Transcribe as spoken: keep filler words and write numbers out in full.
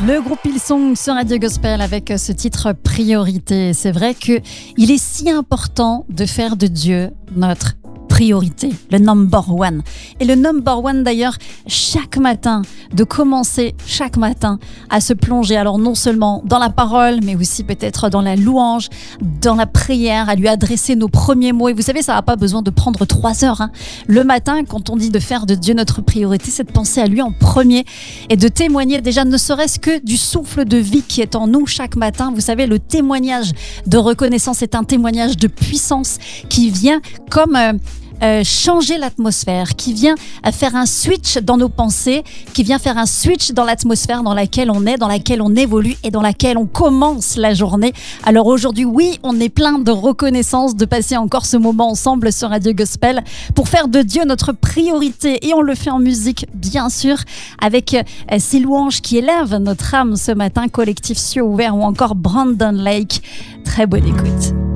Le groupe Hillsong sur Radio Gospel avec ce titre Priorité. C'est vrai qu'il est si important de faire de Dieu notre priorité, le number one. Et le number one d'ailleurs, chaque matin, de commencer chaque matin à se plonger, alors non seulement dans la parole, mais aussi peut-être dans la louange, dans la prière, à lui adresser nos premiers mots. Et vous savez, ça n'a pas besoin de prendre trois heures. Hein. Le matin, quand on dit de faire de Dieu notre priorité, c'est de penser à lui en premier et de témoigner déjà ne serait-ce que du souffle de vie qui est en nous chaque matin. Vous savez, le témoignage de reconnaissance est un témoignage de puissance qui vient comme... Euh, Euh, changer l'atmosphère, qui vient euh, faire un switch dans nos pensées, qui vient faire un switch dans l'atmosphère dans laquelle on est, dans laquelle on évolue et dans laquelle on commence la journée. Alors aujourd'hui, oui, on est plein de reconnaissance de passer encore ce moment ensemble sur Radio Gospel pour faire de Dieu notre priorité. Et on le fait en musique, bien sûr, avec euh, ces louanges qui élèvent notre âme ce matin, Collectif Cieux Ouverts ou encore Brandon Lake. Très bonne écoute.